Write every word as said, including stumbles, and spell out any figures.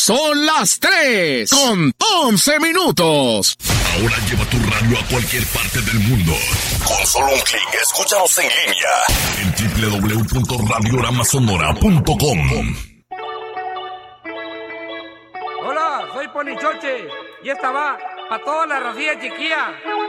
Son las tres con once minutos. Ahora lleva tu radio a cualquier parte del mundo. Con solo un clic, escúchanos en línea en doble u doble u doble u punto radiorama sonora punto com. Hola, soy Ponichoche y esta va para toda la racía chiquilla.